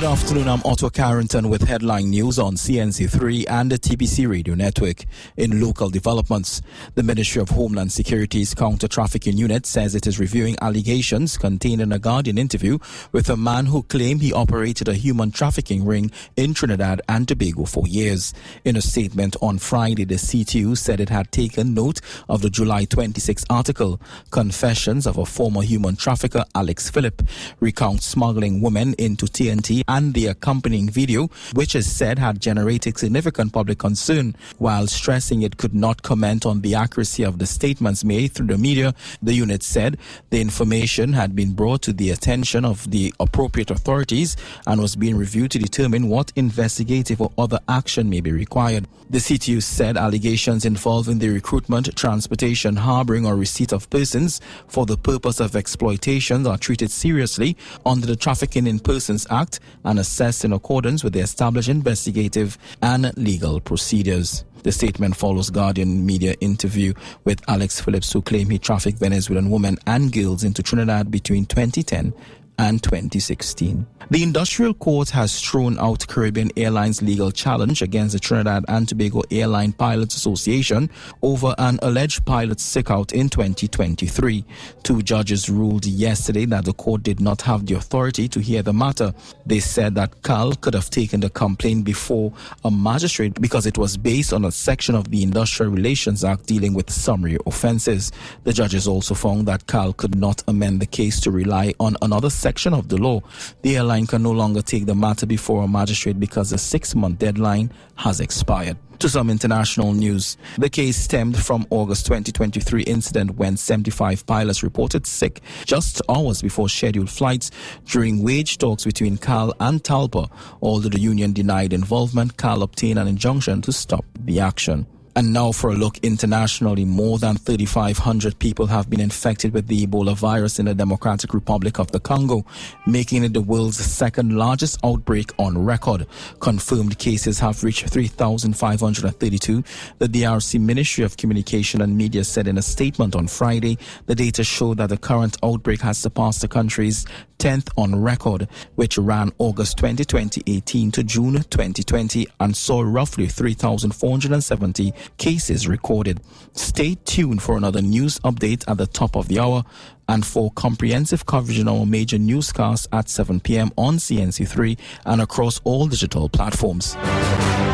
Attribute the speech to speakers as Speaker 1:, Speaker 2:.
Speaker 1: Good afternoon, I'm Otto Carrington with headline news on CNC3 and the TBC Radio Network. In local developments, the Ministry of Homeland Security's counter-trafficking unit says it is reviewing allegations contained in a Guardian interview with a man who claimed he operated a human trafficking ring in Trinidad and Tobago for years. In a statement on Friday, the CTU said it had taken note of the July 26 article. Confessions of a former human trafficker, Alex Phillip, recount smuggling women into TNT and the accompanying video, which is said had generated significant public concern. While stressing it could not comment on the accuracy of the statements made through the media, the unit said the information had been brought to the attention of the appropriate authorities and was being reviewed to determine what investigative or other action may be required. The CTU said allegations involving the recruitment, transportation, harboring or receipt of persons for the purpose of exploitation are treated seriously under the Trafficking in Persons Act and assessed in accordance with the established investigative and legal procedures. The statement follows Guardian media interview with Alex Phillips, who claimed he trafficked Venezuelan women and girls into Trinidad between 2010 and 2016. The Industrial Court has thrown out Caribbean Airlines' legal challenge against the Trinidad and Tobago Airline Pilots Association over an alleged pilot sick-out in 2023. Two judges ruled yesterday that the court did not have the authority to hear the matter. They said that CAL could have taken the complaint before a magistrate because it was based on a section of the Industrial Relations Act dealing with summary offences. The judges also found that CAL could not amend the case to rely on another section of the law. The airline can no longer take the matter before a magistrate because the 6-month deadline has expired. To some international news, the case stemmed from August 2023 incident when 75 pilots reported sick just hours before scheduled flights during wage talks between CAL and TALPA. Although the union denied involvement, CAL obtained an injunction to stop the action. And now for a look internationally, more than 3,500 people have been infected with the Ebola virus in the Democratic Republic of the Congo, making it the world's second largest outbreak on record. Confirmed cases have reached 3,532. The DRC Ministry of Communication and Media said in a statement on Friday, the data showed that the current outbreak has surpassed the country's 10th on record, which ran August 2018 to June 2020 and saw roughly 3,470 cases recorded. Stay tuned for another news update at the top of the hour and for comprehensive coverage in our major newscasts at 7 p.m. on CNC3 and across all digital platforms.